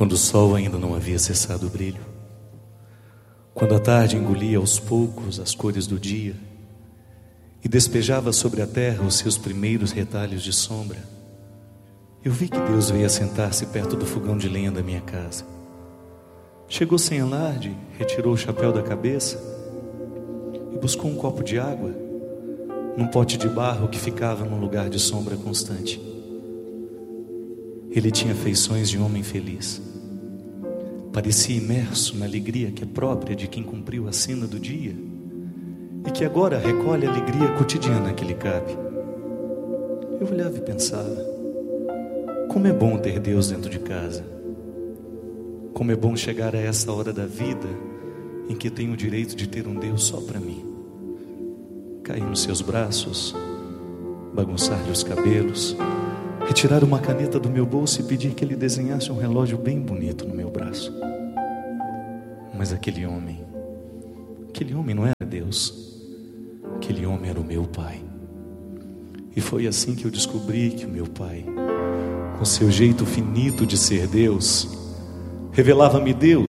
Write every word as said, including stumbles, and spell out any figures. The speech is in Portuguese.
quando o sol ainda não havia cessado o brilho, quando a tarde engolia aos poucos as cores do dia e despejava sobre a terra os seus primeiros retalhos de sombra, eu vi que Deus veio assentar-se perto do fogão de lenha da minha casa. Chegou sem alarde, retirou o chapéu da cabeça e buscou um copo de água num pote de barro que ficava num lugar de sombra constante. Ele tinha feições de homem feliz. Parecia imerso na alegria que é própria de quem cumpriu a sina do dia e que agora recolhe a alegria cotidiana que lhe cabe. Eu olhava e pensava: como é bom ter Deus dentro de casa. Como é bom chegar a essa hora da vida em que tenho o direito de ter um Deus só para mim. Cair nos seus braços, bagunçar-lhe os cabelos, retirar uma caneta do meu bolso e pedir que ele desenhasse um relógio bem bonito no meu braço. Mas aquele homem, aquele homem não era Deus, aquele homem era o meu pai. E foi assim que eu descobri que o meu pai, com seu jeito finito de ser Deus, revelava-me Deus